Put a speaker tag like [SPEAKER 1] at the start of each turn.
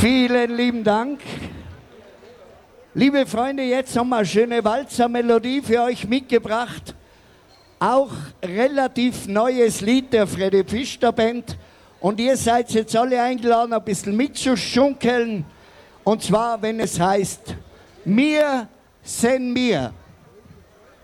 [SPEAKER 1] Vielen lieben Dank. Liebe Freunde, jetzt haben wir eine schöne Walzermelodie für euch mitgebracht. Auch relativ neues Lied der Freddy Pfister Band. Und ihr seid jetzt alle eingeladen, ein bisschen mitzuschunkeln. Und zwar, wenn es heißt, mir sen mir.